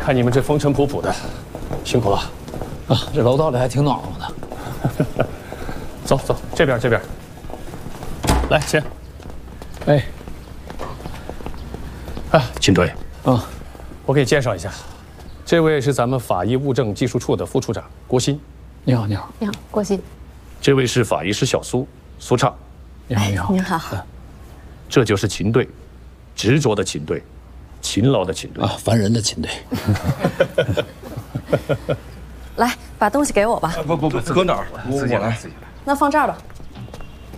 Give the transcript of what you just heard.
看你们这风尘仆仆的，辛苦了。 啊，这楼道里还挺暖和的。 走走，这边这边。来，请。 哎， 啊，秦队。 啊， 我给你介绍一下，这位是咱们法医物证技术处的副处长郭鑫。 你好，你好。 你好，郭鑫。 这位是法医师小苏畅。 你好，你好。 您好。 这就是秦队，执着的秦队，勤劳的秦队啊，烦人的秦队。 来，把东西给我吧。 不，搁哪儿？我来。 那放这儿吧。